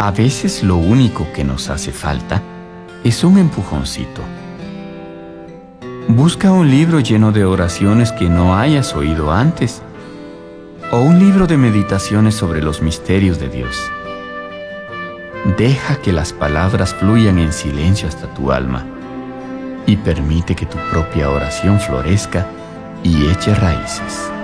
A veces lo único que nos hace falta es un empujoncito. Busca un libro lleno de oraciones que no hayas oído antes, o un libro de meditaciones sobre los misterios de Dios. Deja que las palabras fluyan en silencio hasta tu alma y permite que tu propia oración florezca y eche raíces.